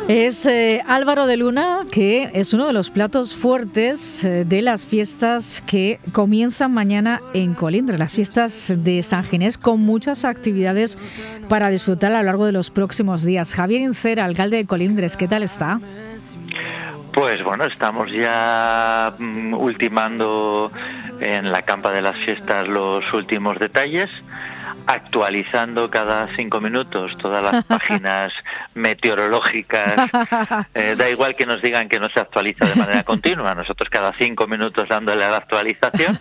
Es Álvaro de Luna, que es uno de los platos fuertes de las fiestas que comienzan mañana en Colindres, las fiestas de San Ginés, con muchas actividades para disfrutar a lo largo de los próximos días. Javier Incera, alcalde de Colindres, ¿qué tal está? Pues bueno, estamos ya ultimando en la campa de las fiestas los últimos detalles, actualizando cada 5 minutos todas las páginas meteorológicas. Da igual que nos digan que no se actualiza de manera continua, nosotros cada 5 minutos dándole a la actualización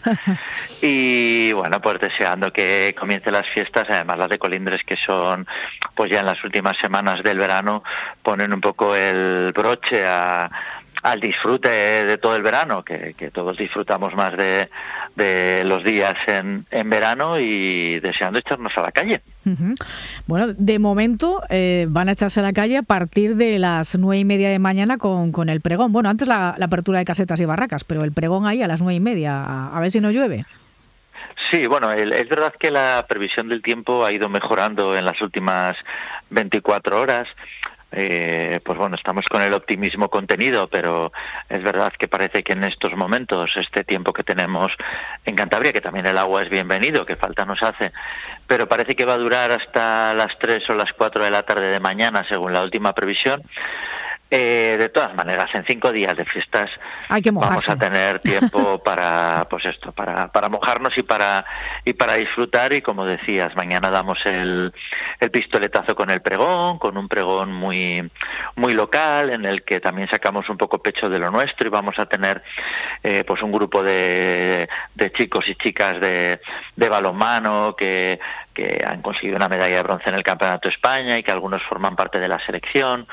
y bueno, pues deseando que comiencen las fiestas, además las de Colindres, que son pues ya en las últimas semanas del verano, ponen un poco el broche al disfrute de todo el verano, que todos disfrutamos más de los días en verano, y deseando echarnos a la calle. Uh-huh. Bueno, de momento van a echarse a la calle a partir de las 9:30 de mañana con el pregón. Bueno, antes la apertura de casetas y barracas, pero el pregón ahí a las 9:30, a ver si no llueve. Sí, bueno, es verdad que la previsión del tiempo ha ido mejorando en las últimas 24 horas. Pues bueno, estamos con el optimismo contenido, pero es verdad que parece que en estos momentos, este tiempo que tenemos en Cantabria, que también el agua es bienvenido, que falta nos hace, pero parece que va a durar hasta las 3 o las 4 de la tarde de mañana, según la última previsión. De todas maneras, en 5 días de fiestas hay que mojarse. Vamos a tener tiempo para para mojarnos y para disfrutar. Y como decías, mañana damos el pistoletazo con el pregón, con un pregón muy local, en el que también sacamos un poco pecho de lo nuestro, y vamos a tener pues un grupo de chicos y chicas de balonmano que han conseguido una medalla de bronce en el Campeonato de España y que algunos forman parte de la selección,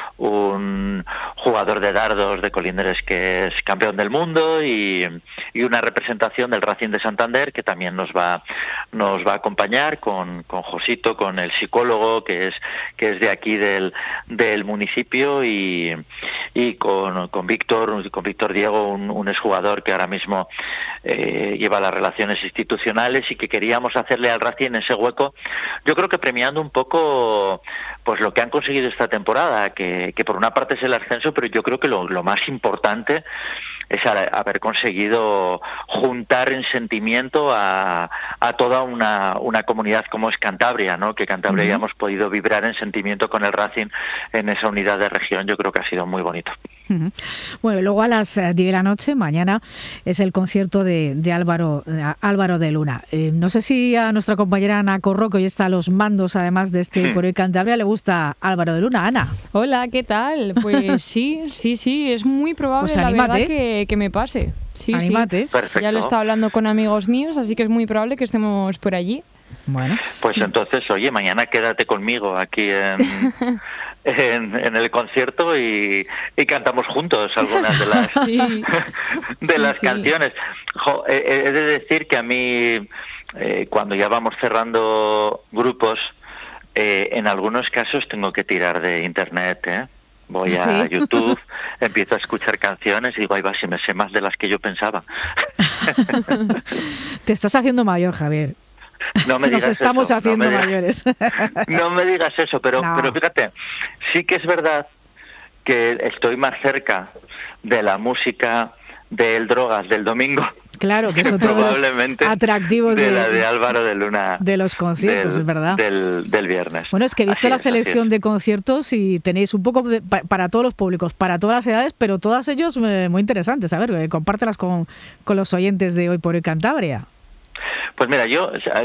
un jugador de dardos de Colindres que es campeón del mundo, y una representación del Racing de Santander que también nos va a acompañar con Josito, con el psicólogo que es de aquí del municipio, y con Víctor Diego, un exjugador que ahora mismo lleva las relaciones institucionales, y que queríamos hacerle al Racing ese hueco, yo creo que premiando un poco pues lo que han conseguido esta temporada, que por una parte es el ascenso, pero yo creo que lo más importante es haber conseguido juntar en sentimiento a toda una comunidad como es Cantabria, ¿no? Que Cantabria ya hemos podido vibrar en sentimiento con el Racing en esa unidad de región. Yo creo que ha sido muy bonito. Bueno, y luego a las 10 de la noche, mañana, es el concierto de Álvaro de Luna. No sé si a nuestra compañera Ana Corro, que hoy está a los mandos además de por hoy Cantabria, le gusta Álvaro de Luna. Ana. Hola, ¿qué tal? Pues sí, es muy probable, pues la verdad, que me pase. Sí, anímate. Perfecto. Ya lo he estado hablando con amigos míos, así que es muy probable que estemos por allí. Bueno. Pues entonces, oye, mañana quédate conmigo aquí en el concierto y cantamos juntos algunas de las canciones. He de decir que a mí, cuando ya vamos cerrando grupos, en algunos casos tengo que tirar de internet, Voy a YouTube, empiezo a escuchar canciones y digo, ahí va, si me sé más de las que yo pensaba. Te estás haciendo mayor, Javier. No me digas Nos estamos eso, haciendo mayores. No me digas eso, pero fíjate, sí que es verdad que estoy más cerca de la música del Drogas del domingo. Claro, que es otro de los atractivos de Álvaro de Luna. De los conciertos, es verdad. Del viernes. Bueno, es que he visto la selección de conciertos y tenéis un poco para todos los públicos, para todas las edades, pero todas ellos muy interesantes. A ver, compártelas con los oyentes de Hoy por Hoy Cantabria. Pues mira, yo